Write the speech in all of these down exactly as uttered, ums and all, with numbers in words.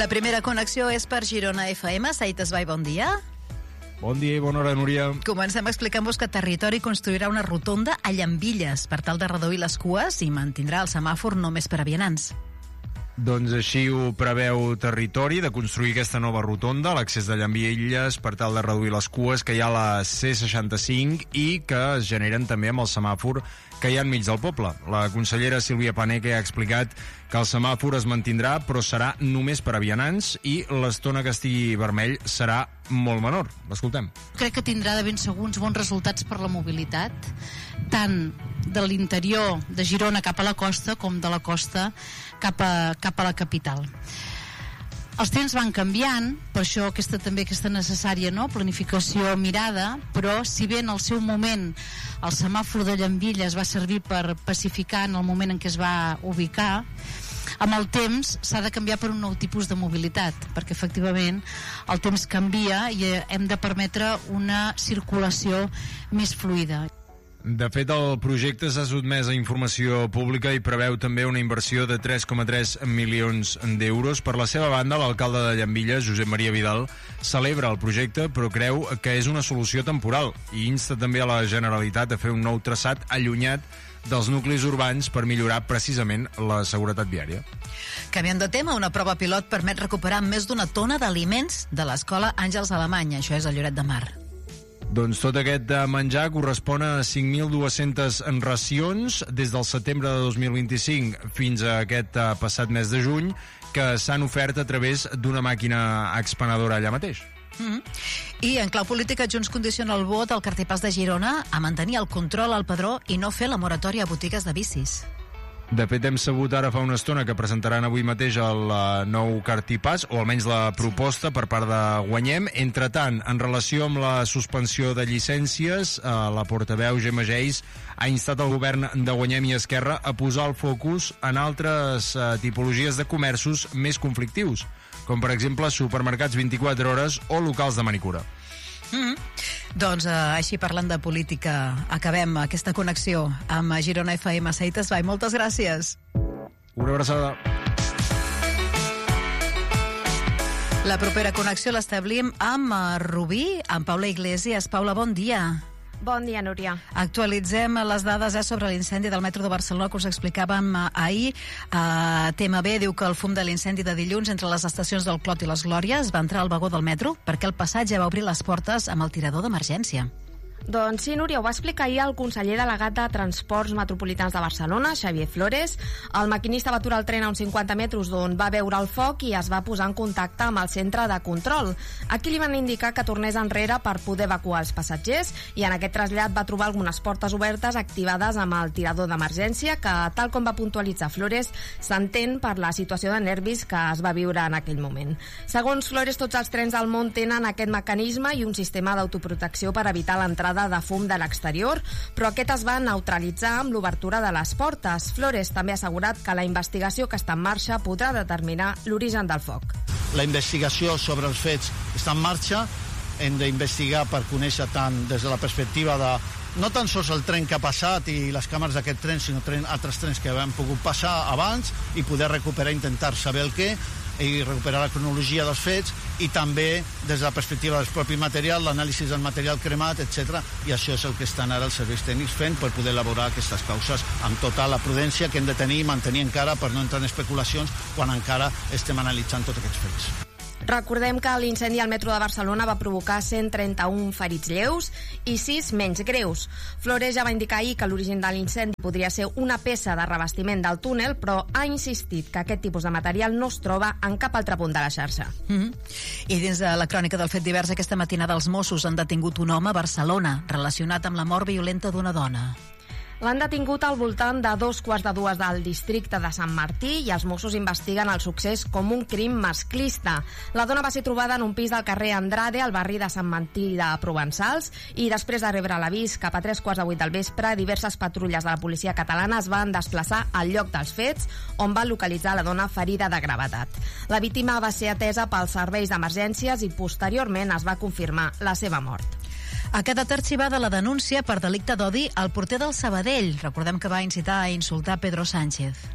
La primera connexió és per Girona F M. Saït Esbai, bon dia. Bon dia i bona hora, Núria. Comencem explicant-vos que Territori construirà una rotonda a Llambilles per tal de reduir les cues i mantindrà el semàfor només per a vianants. Doncs així ho preveu Territori, de construir aquesta nova rotonda a l'accés de Llambilles per tal de reduir les cues que hi ha a la C seixanta-cinc i que es generen també amb el semàfor que hi ha enmig del poble. La consellera Sílvia Paneque ha explicat que el semàfor es mantindrà, però serà només per a vianants i l'estona que estigui vermell serà molt menor. L'escoltem. Crec que tindrà de ben segur uns bons resultats per la mobilitat, tant de l'interior de Girona cap a la costa com de la costa cap a, cap a la capital. Els temps van canviant, per això aquesta, també aquesta necessària no? planificació mirada, però si bé en el seu moment el semàfor de Llambilles va servir per pacificar en el moment en què es va ubicar, amb el temps s'ha de canviar per un nou tipus de mobilitat, perquè efectivament el temps canvia i hem de permetre una circulació més fluida. De fet, el projecte s'ha sotmès a informació pública i preveu també una inversió de tres coma tres milions d'euros. Per la seva banda, l'alcalde de Llambilles, Josep Maria Vidal, celebra el projecte, però creu que és una solució temporal i insta també a la Generalitat a fer un nou traçat allunyat dels nuclis urbans per millorar precisament la seguretat viària. Canviant de tema, una prova pilot permet recuperar més d'una tona d'aliments de l'escola Àngels Alemanya. Això és a Lloret de Mar. Doncs tot aquest menjar correspon a cinc mil dues-centes racions des del setembre de dos mil vint-i-cinc fins a aquest passat mes de juny, que s'han ofert a través d'una màquina expenedora allà mateix. Mm-hmm. I en clau política, Junts condiciona el vot al cartipàs de Girona a mantenir el control al padró i no fer la moratòria a botigues de bicis. De fet, hem sabut ara fa una estona que presentaran avui mateix el nou cartipàs, o almenys la proposta per part de Guanyem. Entre tant, en relació amb la suspensió de llicències, la portaveu Gemma Geis ha instat el govern de Guanyem i Esquerra a posar el focus en altres tipologies de comerços més conflictius, com per exemple supermercats vint-i-quatre hores o locals de manicura. Mm-hmm. Doncs eh, així parlant de política acabem aquesta connexió amb Girona F M. Saït Esbai, moltes gràcies. Una abraçada. La propera connexió l'establim amb Rubí, amb Paula Iglesias. Paula, bon dia. Bon dia, Núria. Actualitzem les dades eh, sobre l'incendi del metro de Barcelona que us explicàvem eh, ahir. Eh, T M B diu que el fum de l'incendi de dilluns entre les estacions del Clot i les Glòries va entrar al vagó del metro perquè el passatge va obrir les portes amb el tirador d'emergència. Doncs sí, Núria, ho va explicar ahir el conseller delegat de Transports Metropolitans de Barcelona, Xavier Flores. El maquinista va aturar el tren a uns cinquanta metres d'on va veure el foc i es va posar en contacte amb el centre de control. Aquí li van indicar que tornés enrere per poder evacuar els passatgers i en aquest trasllat va trobar algunes portes obertes activades amb el tirador d'emergència que, tal com va puntualitzar Flores, s'entén per la situació de nervis que es va viure en aquell moment. Segons Flores, tots els trens del món tenen aquest mecanisme i un sistema d'autoprotecció per evitar l'entrada de fum de l'exterior, però aquest es va neutralitzar amb l'obertura de les portes. Flores també ha assegurat que la investigació que està en marxa podrà determinar l'origen del foc. La investigació sobre els fets està en marxa. Hem d'investigar per conèixer tant des de la perspectiva de no tan sols el tren que ha passat i les càmeres d'aquest tren, sinó tren, altres trens que han pogut passar abans i poder recuperar, intentar saber el què i recuperar la cronologia dels fets i també des de la perspectiva del propi material, l'anàlisi del material cremat, etcètera. I això és el que estan ara els serveis tècnics fent per poder elaborar aquestes causes amb tota la prudència que hem de tenir i mantenir encara per no entrar en especulacions quan encara estem analitzant tots aquests fets. Recordem que l'incendi al metro de Barcelona va provocar cent trenta-un ferits lleus i sis menys greus. Flores ja va indicar ahir que l'origen de l'incendi podria ser una peça de revestiment del túnel, però ha insistit que aquest tipus de material no es troba en cap altre punt de la xarxa. Mm-hmm. I dins de la crònica del fet divers, aquesta matinada els Mossos han detingut un home a Barcelona relacionat amb la mort violenta d'una dona. L'han detingut al voltant de dos quarts de dues del districte de Sant Martí i els Mossos investiguen el succés com un crim masclista. La dona va ser trobada en un pis del carrer Andrade, al barri de Sant Martí de Provençals, i després de rebre l'avís cap a tres quarts de vuit del vespre, diverses patrulles de la policia catalana es van desplaçar al lloc dels fets, on van localitzar la dona ferida de gravetat. La víctima va ser atesa pels serveis d'emergències i posteriorment es va confirmar la seva mort. Ha quedat arxivada la denúncia per delicte d'odi al porter del Sabadell. Recordem que va incitar a insultar Pedro Sánchez.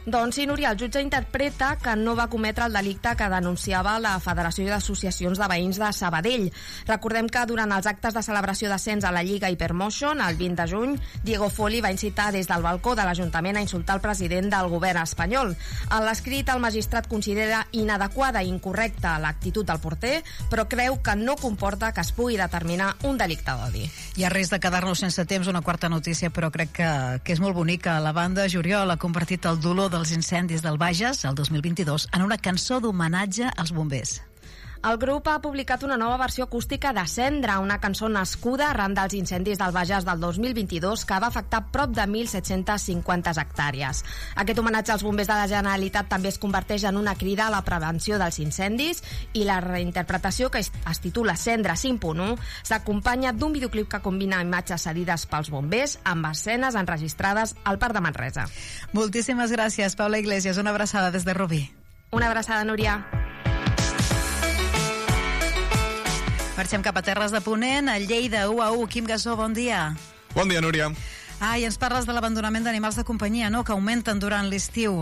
Doncs sí, Núria, el jutge interpreta que no va cometre el delicte que denunciava la Federació d'Associacions de Veïns de Sabadell. Recordem que durant els actes de celebració d'ascens a la Lliga Hypermotion, el vint de juny, Diego Foli va incitar des del balcó de l'Ajuntament a insultar el president del govern espanyol. En l'escrit, el magistrat considera inadequada i incorrecta l'actitud del porter, però creu que no comporta que es pugui determinar un delicte d'odi. Hi ha risc de quedar-nos sense temps, una quarta notícia, però crec que, que és molt bonica. La banda Joriol ha convertit el dolor dels incendis del Bages, el dos mil vint-i-dos, en una cançó d'homenatge als bombers. El grup ha publicat una nova versió acústica de Cendra, una cançó nascuda arran dels incendis del Bages del dos mil vint-i-dos que va afectar prop de mil set-cents cinquanta hectàrees. Aquest homenatge als bombers de la Generalitat també es converteix en una crida a la prevenció dels incendis i la reinterpretació, que es, es titula Cendra cinc punt u, s'acompanya d'un videoclip que combina imatges cedides pels bombers amb escenes enregistrades al Parc de Manresa. Moltíssimes gràcies, Paula Iglesias. Una abraçada des de Rubí. Una abraçada, Núria. Marxem cap a Terres de Ponent, a Lleida, u a u. Quim Gasó, bon dia. Bon dia, Núria. Ah, i ens parles de l'abandonament d'animals de companyia, no?, que augmenten durant l'estiu.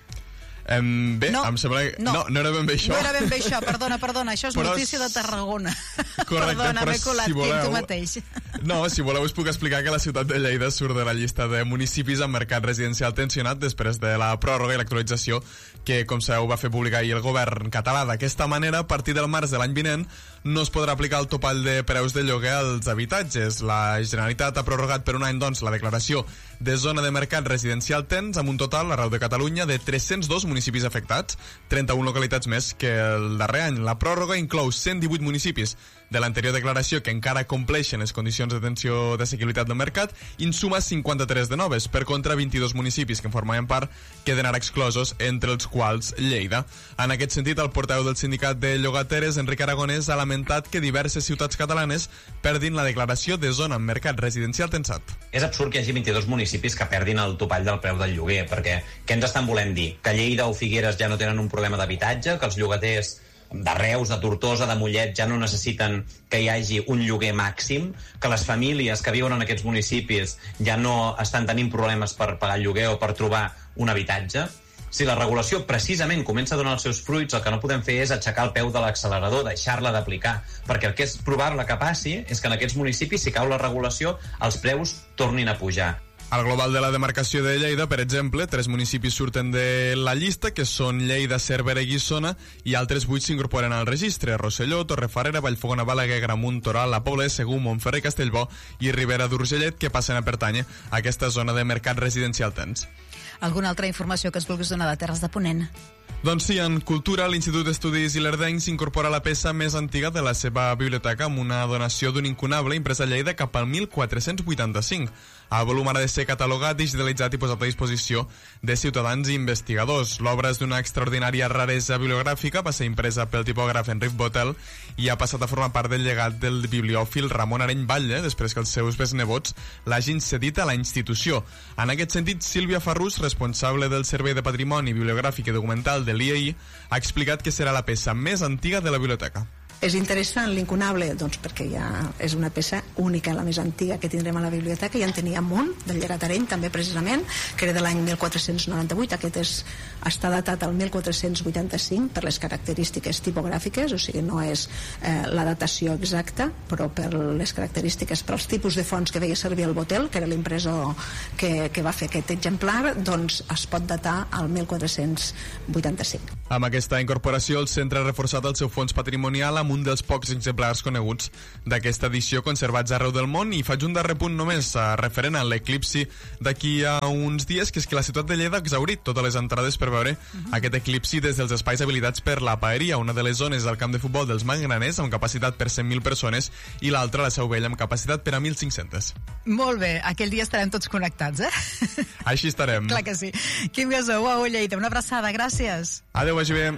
Um, bé, no, em sembla que... No, no, no era ben bé això. No era ben bé això, perdona, perdona. Això és però notícia de Tarragona. Correcte, perdona, però m'he colat, si voleu... Quim, tu mateix. No, si voleu us puc explicar que la ciutat de Lleida surt de la llista de municipis amb mercat residencial tensionat després de la pròrroga i l'actualització que, com sabeu, va fer publicar ahir el govern català. D'aquesta manera, a partir del març de l'any vinent, no es podrà aplicar el topall de preus de lloguer als habitatges. La Generalitat ha prorrogat per un any, doncs, la declaració de zona de mercat residencial tens amb un total, arreu de Catalunya, de tres-cents dos municipis afectats, trenta-una localitats més que el darrer any. La pròrroga inclou cent divuit municipis de l'anterior declaració que encara compleixen les condicions d'atenció d'assequibilitat del mercat i en suma cinquanta-tres de noves. Per contra, vint-i-dos municipis que en formaven part queden ara exclosos, entre els quals Lleida. En aquest sentit, el portaveu del sindicat de llogateres, Enric Aragonès, ha lamentat que diverses ciutats catalanes perdin la declaració de zona en mercat residencial tensat. És absurd que hi hagi vint-i-dos municipis que perdin el topall del preu del lloguer, perquè què ens estan volent dir? Que Lleida o Figueres ja no tenen un problema d'habitatge, que els llogaters de Reus, de Tortosa, de Mollet ja no necessiten que hi hagi un lloguer màxim, que les famílies que viuen en aquests municipis ja no estan tenint problemes per pagar el lloguer o per trobar un habitatge. Si la regulació precisament comença a donar els seus fruits, el que no podem fer és aixecar el peu de l'accelerador, deixar-la d'aplicar, perquè el que és probable que passi és que en aquests municipis, si cau la regulació, els preus tornin a pujar. Al global de la demarcació de Lleida, per exemple, tres municipis surten de la llista, que són Lleida, Cervera i Guissona, i altres vuit s'incorporen al registre: Rosselló, Torrefarrera, Vallfogona, Balaguer, Gramunt, Toral, La Pobla de Segur, Montferrer, Castellbò i Ribera d'Urgellet, que passen a pertànyer a aquesta zona de mercat residencial tens. Alguna altra informació que es vulguis donar de Terres de Ponent? Doncs sí, en Cultura, l'Institut d'Estudis Ilerdenc s'incorpora la peça més antiga de la seva biblioteca amb una donació d'un incunable impresa a Lleida cap al mil quatre-cents vuitanta-cinc. El volum ha de ser catalogat, digitalitzat i posat a disposició de ciutadans i investigadors. L'obra és d'una extraordinària raresa bibliogràfica, va ser impresa pel tipògraf Enric Botel i ha passat a formar part del llegat del bibliòfil Ramon Areny Batlle, després que els seus besnebots l'hagin cedit a la institució. En aquest sentit, Sílvia Farrús, responsable del Servei de Patrimoni Bibliogràfic i Documental de l'I A I, ha explicat que serà la peça més antiga de la biblioteca. És interessant l'incunable, doncs perquè ja és una peça única, la més antiga que tindrem a la biblioteca. Ja en teníem un, del llegat Areny, també precisament, que era de l'any mil quatre-cents noranta-vuit. Aquest és, està datat al mil quatre-cents vuitanta-cinc per les característiques tipogràfiques, o sigui, no és eh, la datació exacta, però per les característiques, per als tipus de fonts que veia servir el Botel, que era l'impressor que, que va fer aquest exemplar, doncs es pot datar al mil quatre-cents vuitanta-cinc. Amb aquesta incorporació, el centre ha reforçat el seu fons patrimonial amb un dels pocs exemplars coneguts d'aquesta edició conservats arreu del món. I faig un darrer punt només eh, referent a l'eclipsi d'aquí a uns dies, que és que la ciutat de Lleida ha exhaurit totes les entrades per veure uh-huh. aquest eclipsi des dels espais habilitats per la Paeria, una de les zones del camp de futbol dels Manganers amb capacitat per cent mil persones i l'altra, la Seu Vella, amb capacitat per a mil cinc-cents. Molt bé, aquell dia estarem tots connectats, eh? Així estarem. Clar que sí. Quim Gasó, uau, Lleida, una abraçada, gràcies. Adéu, vagi bé.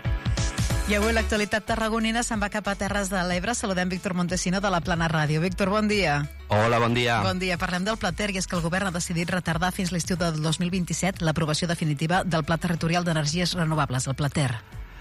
I avui l'actualitat tarragonina se'n va cap a Terres de l'Ebre. Saludem Víctor Montesino de la Plana Ràdio. Víctor, bon dia. Hola, bon dia. Bon dia. Parlem del Plater, i és que el govern ha decidit retardar fins l'estiu del dos mil vint-i-set l'aprovació definitiva del Pla Territorial d'Energies Renovables, el Plater.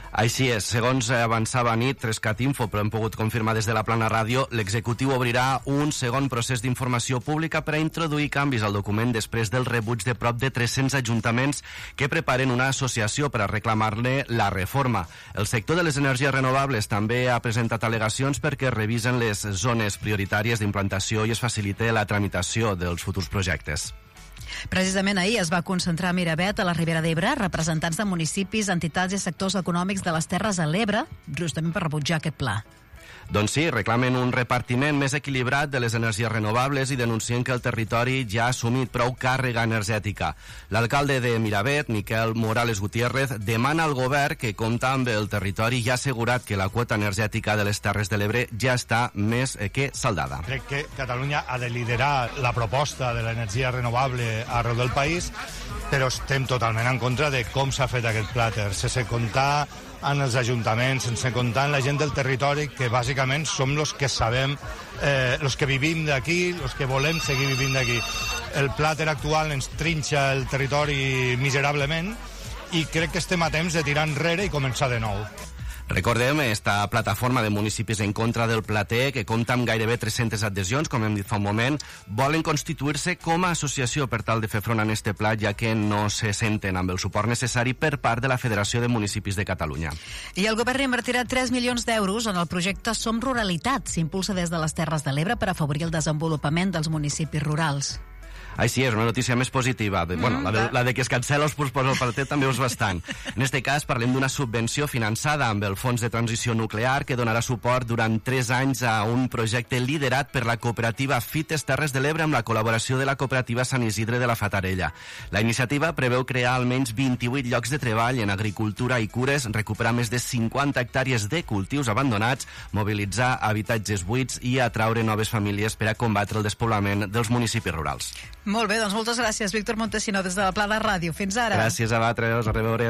Així és, segons avançava a nit Trescat Info, però hem pogut confirmar des de la Plana Ràdio, l'executiu obrirà un segon procés d'informació pública per a introduir canvis al document després del rebuig de prop de tres-cents ajuntaments que preparen una associació per a reclamar-ne la reforma. El sector de les energies renovables també ha presentat al·legacions perquè revisen les zones prioritàries d'implantació i es facilite la tramitació dels futurs projectes. Precisament ahir es va concentrar a Miravet, a la Ribera d'Ebre, representants de municipis, entitats i sectors econòmics de les Terres de l'Ebre, justament per rebutjar aquest pla. Doncs sí, reclamen un repartiment més equilibrat de les energies renovables i denuncien que el territori ja ha assumit prou càrrega energètica. L'alcalde de Miravet, Miquel Morales Gutiérrez, demana al govern que compta amb el territori i ha assegurat que la quota energètica de les Terres de l'Ebre ja està més que saldada. Crec que Catalunya ha de liderar la proposta de l'energia renovable arreu del país, però estem totalment en contra de com s'ha fet aquest plàter, sense comptar en els ajuntaments, sense comptar en la gent del territori, que bàsicament som els que sabem, eh, els que vivim d'aquí, els que volem seguir vivint d'aquí. El plàter actual ens trinxa el territori miserablement i crec que estem a temps de tirar enrere i començar de nou. Recordem esta plataforma de municipis en contra del plater, que compta amb gairebé tres-centes adhesions, com hem dit fa un moment, volen constituir-se com a associació per tal de fer front a este pla, ja que no se senten amb el suport necessari per part de la Federació de Municipis de Catalunya. I el govern invertirà tres milions d'euros en el projecte Som Ruralitat. S'impulsa des de les Terres de l'Ebre per afavorir el desenvolupament dels municipis rurals. Així és, una notícia més positiva. Mm, bueno, la de, la de que es cancela els posposa el partit també és bastant. En este cas parlem d'una subvenció finançada amb el Fons de Transició Nuclear que donarà suport durant tres anys a un projecte liderat per la cooperativa Fites Terres de l'Ebre amb la col·laboració de la cooperativa Sant Isidre de la Fatarella. La iniciativa preveu crear almenys vint-i-vuit llocs de treball en agricultura i cures, recuperar més de cinquanta hectàrees de cultius abandonats, mobilitzar habitatges buits i atraure noves famílies per a combatre el despoblament dels municipis rurals. Molt bé, doncs moltes gràcies, Víctor Montesino, des de la Plana Ràdio. Fins ara. Gràcies a vosaltres, a reveure.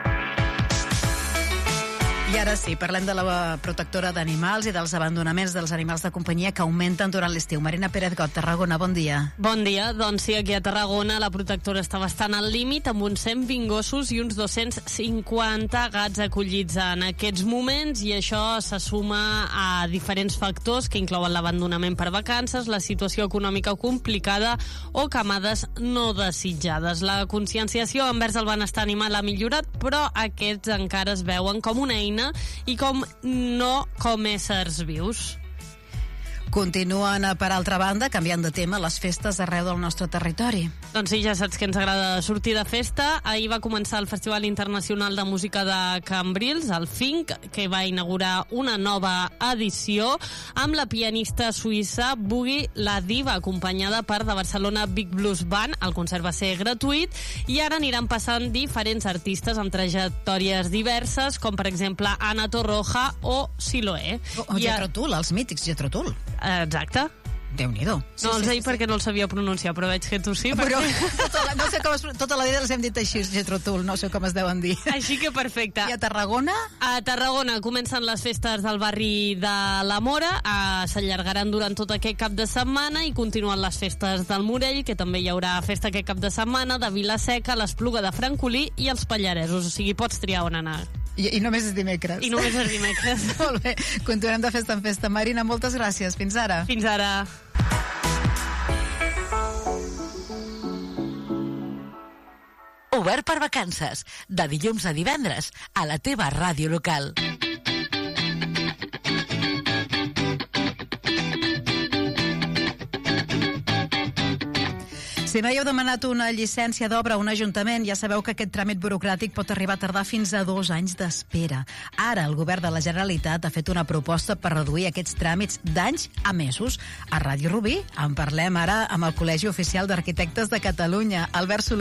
I ara sí, parlem de la protectora d'animals i dels abandonaments dels animals de companyia que augmenten durant l'estiu. Marina Pérez Got, Tarragona, bon dia. Bon dia, doncs sí, aquí a Tarragona la protectora està bastant al límit, amb uns cent vint gossos i uns dos-cents cinquanta gats acollits en aquests moments, i això se suma a diferents factors que inclouen l'abandonament per vacances, la situació econòmica complicada o camades no desitjades. La conscienciació envers el benestar animal ha millorat, però aquests encara es veuen com una eina i com no com éssers vius. Continuen, per altra banda, canviant de tema, les festes arreu del nostre territori. Doncs sí, ja saps que ens agrada sortir de festa. Ahir va començar el Festival Internacional de Música de Cambrils, el Fink, que va inaugurar una nova edició amb la pianista suïssa Boogie La Diva, acompanyada per The Barcelona Big Blues Band. El concert va ser gratuït i ara aniran passant diferents artistes amb trajectòries diverses, com per exemple Ana Torroja o Siloé. O, o Jethro Tull, els mítics Jethro Tull. Exacte. Déu-n'hi-do. No els deia perquè no els sabia pronunciar, però veig que tu sí. Però perquè... tota la, no sé com es, tota la vida els hem dit així, Jethro Tull, no sé com es deuen dir. Així que perfecte. I a Tarragona? A Tarragona comencen les festes del barri de la Mora, eh, s'allargaran durant tot aquest cap de setmana i continuen les festes del Morell, que també hi haurà festa aquest cap de setmana, de Vilaseca, l'Espluga de Francolí i els Pallaresos, o sigui, pots triar on anar. I, I només és dimecres. I només és dimecres. Molt bé, continuem de festa en festa. Marina, moltes gràcies. Fins ara. Fins ara. Obert per vacances, de dilluns a divendres, a la teva ràdio local. Si mai heu demanat una llicència d'obra a un ajuntament, ja sabeu que aquest tràmit burocràtic pot arribar a tardar fins a dos anys d'espera. Ara, el govern de la Generalitat ha fet una proposta per reduir aquests tràmits d'anys a mesos. A Ràdio Rubí en parlem ara amb el Col·legi Oficial d'Arquitectes de Catalunya. Albert Soler,